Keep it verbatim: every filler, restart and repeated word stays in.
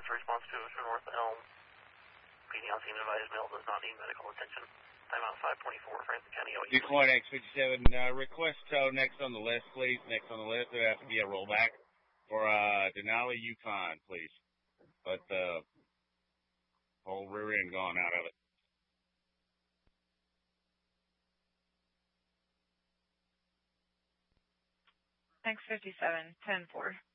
Answer response to Ocean North Elm. P D on scene advised male does not need medical attention. Timeout five twenty-four, Franklin County. Decoy X fifty-seven, uh, request tow next on the list, please. Next on the list, there has to be a rollback for uh, Denali, Yukon, please. But the uh, whole rear end gone out of it. X fifty-seven, ten four.